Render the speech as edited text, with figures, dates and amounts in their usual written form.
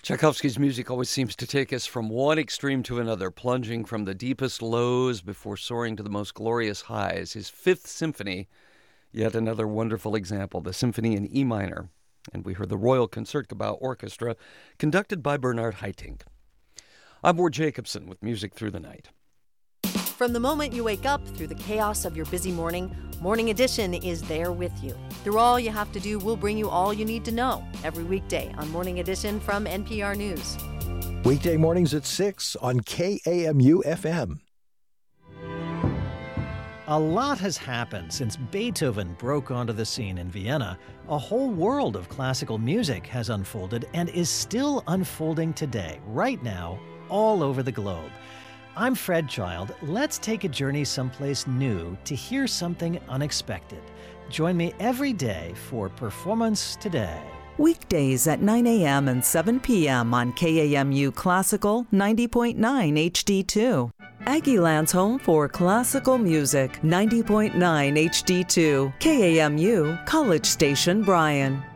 Tchaikovsky's music always seems to take us from one extreme to another, plunging from the deepest lows before soaring to the most glorious highs. His Fifth Symphony, yet another wonderful example, the Symphony in E minor. And we heard the Royal Concertgebouw Orchestra, conducted by Bernard Haitink. I'm Ward Jacobson with Music Through the Night. From the moment you wake up through the chaos of your busy morning, Morning Edition is there with you. Through all you have to do, we'll bring you all you need to know every weekday on Morning Edition from NPR News. Weekday mornings at 6 on KAMU-FM. A lot has happened since Beethoven broke onto the scene in Vienna. A whole world of classical music has unfolded and is still unfolding today, right now, all over the globe. I'm Fred Child. Let's take a journey someplace new to hear something unexpected. Join me every day for Performance Today. Weekdays at 9 a.m. and 7 p.m. on KAMU Classical 90.9 HD2. Aggieland's home for classical music, 90.9 HD2. KAMU, College Station, Bryan.